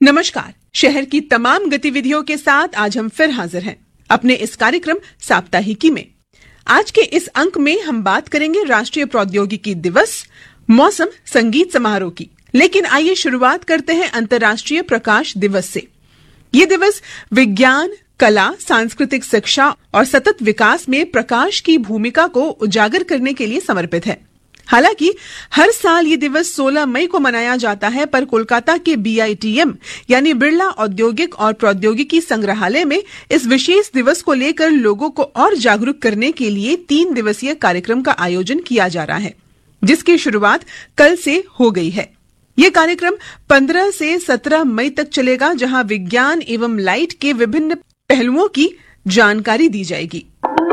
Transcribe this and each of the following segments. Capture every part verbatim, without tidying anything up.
नमस्कार। शहर की तमाम गतिविधियों के साथ आज हम फिर हाजिर हैं अपने इस कार्यक्रम साप्ताहिकी में। आज के इस अंक में हम बात करेंगे राष्ट्रीय प्रौद्योगिकी दिवस, मौसम, संगीत समारोह की। लेकिन आइए शुरुआत करते हैं अंतर्राष्ट्रीय प्रकाश दिवस से। ये दिवस विज्ञान, कला, सांस्कृतिक शिक्षा और सतत विकास में प्रकाश की भूमिका को उजागर करने के लिए समर्पित है। हालांकि हर साल ये दिवस सोलह मई को मनाया जाता है, पर कोलकाता के बी आई टी एम यानी बिरला औद्योगिक और प्रौद्योगिकी संग्रहालय में इस विशेष दिवस को लेकर लोगों को और जागरूक करने के लिए तीन दिवसीय कार्यक्रम का आयोजन किया जा रहा है, जिसकी शुरुआत कल से हो गई है। ये कार्यक्रम पंद्रह से सत्रह मई तक चलेगा, जहां विज्ञान एवं लाइट के विभिन्न पहलुओं की जानकारी दी जाएगी।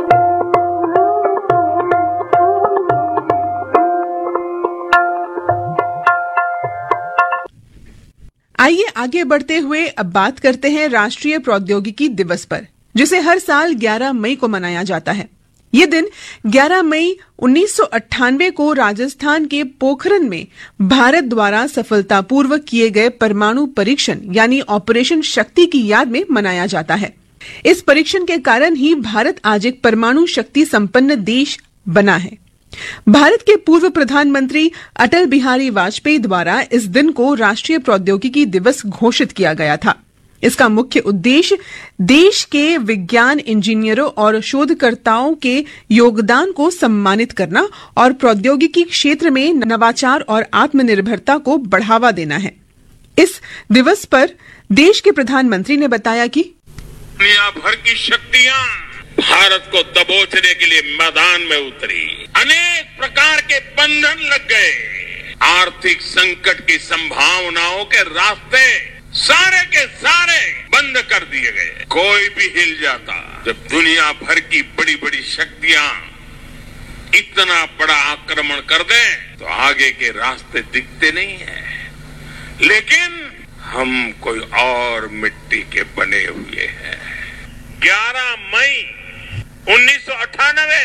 आइए आगे बढ़ते हुए अब बात करते हैं राष्ट्रीय प्रौद्योगिकी दिवस पर, जिसे हर साल ग्यारह मई को मनाया जाता है। ये दिन ग्यारह मई उन्नीस सौ अट्ठानवे को राजस्थान के पोखरन में भारत द्वारा सफलतापूर्वक किए गए परमाणु परीक्षण यानी ऑपरेशन शक्ति की याद में मनाया जाता है। इस परीक्षण के कारण ही भारत आज एक परमाणु शक्ति संपन्न देश बना है। भारत के पूर्व प्रधानमंत्री अटल बिहारी वाजपेयी द्वारा इस दिन को राष्ट्रीय प्रौद्योगिकी दिवस घोषित किया गया था। इसका मुख्य उद्देश्य देश के विज्ञान इंजीनियरों और शोधकर्ताओं के योगदान को सम्मानित करना और प्रौद्योगिकी क्षेत्र में नवाचार और आत्मनिर्भरता को बढ़ावा देना है। इस दिवस पर देश के प्रधानमंत्री ने बताया कि दुनिया भर की शक्तियां भारत को दबोचने के लिए मैदान में उतरी। अनेक प्रकार के बंधन लग गए। आर्थिक संकट की संभावनाओं के रास्ते सारे के सारे बंद कर दिए गए। कोई भी हिल जाता। जब दुनिया भर की बड़ी बड़ी शक्तियां इतना बड़ा आक्रमण कर दें तो आगे के रास्ते दिखते नहीं है। लेकिन हम कोई और मिट्टी के बने हुए हैं। ग्यारह मई उन्नीस सौ अट्ठानवे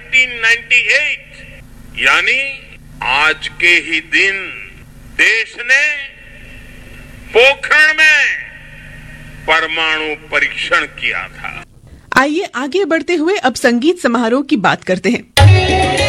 यानी आज के ही दिन देश ने पोखरण में परमाणु परीक्षण किया था। आइए आगे बढ़ते हुए अब संगीत समारोह की बात करते हैं।